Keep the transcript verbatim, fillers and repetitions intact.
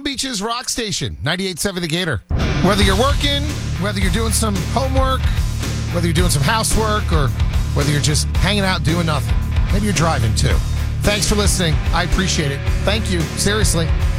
Palm Beach's rock station, ninety-eight point seven The Gator. Whether you're working, whether you're doing some homework, whether you're doing some housework, or whether you're just hanging out doing nothing. Maybe you're driving too. Thanks for listening. I appreciate it. Thank you. Seriously.